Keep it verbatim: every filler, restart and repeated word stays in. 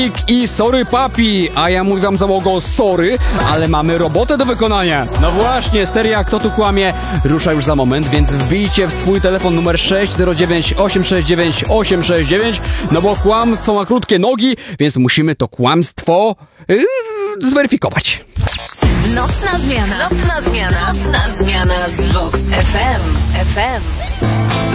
I sorry papi, a ja mówię wam załogo sorry, ale mamy robotę do wykonania. No właśnie, seria Kto tu kłamie rusza już za moment, więc wbijcie w swój telefon numer sześć zero dziewięć osiem sześć dziewięć osiem sześć dziewięć, no bo kłamstwo ma krótkie nogi, więc musimy to kłamstwo yy, zweryfikować. Nocna zmiana. Nocna zmiana. Nocna zmiana z Vox F M. Z F M.